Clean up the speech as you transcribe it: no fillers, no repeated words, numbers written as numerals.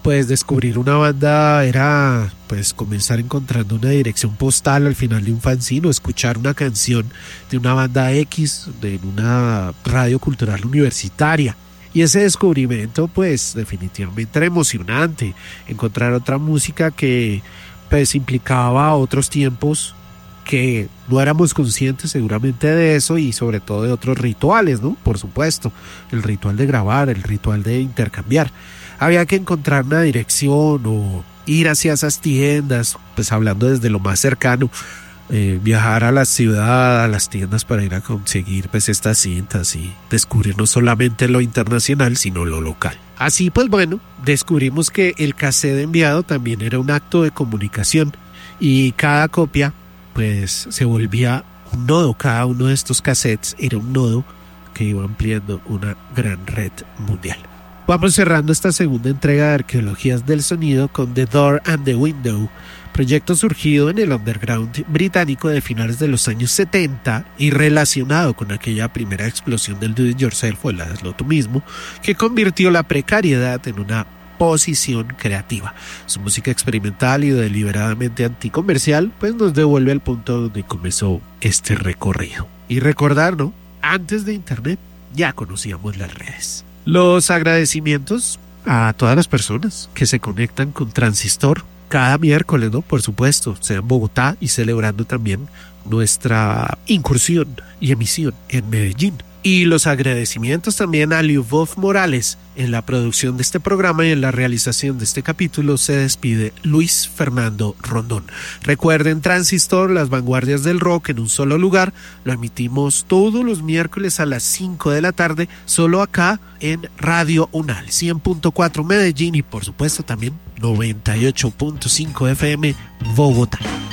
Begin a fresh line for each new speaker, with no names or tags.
pues descubrir una banda era pues comenzar encontrando una dirección postal al final de un fanzine o escuchar una canción de una banda X en una radio cultural universitaria. Y ese descubrimiento pues definitivamente era emocionante, encontrar otra música que pues implicaba otros tiempos que no éramos conscientes seguramente de eso y sobre todo de otros rituales, ¿no? Por supuesto, el ritual de grabar, el ritual de intercambiar. Había que encontrar una dirección o ir hacia esas tiendas, pues hablando desde lo más cercano, viajar a la ciudad, a las tiendas para ir a conseguir pues estas cintas y descubrir no solamente lo internacional, sino lo local. Así pues bueno, descubrimos que el cassette enviado también era un acto de comunicación y cada copia pues se volvía un nodo, cada uno de estos cassettes era un nodo que iba ampliando una gran red mundial. Vamos cerrando esta segunda entrega de Arqueologías del Sonido con The Door and the Window, proyecto surgido en el underground británico de finales de los años 70 y relacionado con aquella primera explosión del do-it-yourself o el hazlo tú mismo, que convirtió la precariedad en una posición creativa. Su música experimental y deliberadamente anticomercial pues nos devuelve al punto donde comenzó este recorrido. Y recordar, ¿no? Antes de internet ya conocíamos las redes. Los agradecimientos a todas las personas que se conectan con Transistor cada miércoles, ¿no? Por supuesto, sea en Bogotá y celebrando también nuestra incursión y emisión en Medellín. Y los agradecimientos también a Lyubov Morales. En la producción de este programa y en la realización de este capítulo se despide Luis Fernando Rondón. Recuerden, Transistor, las vanguardias del rock en un solo lugar. Lo emitimos todos los miércoles a las 5 de la tarde, solo acá en Radio Unal, 100.4 Medellín y por supuesto también 98.5 FM Bogotá.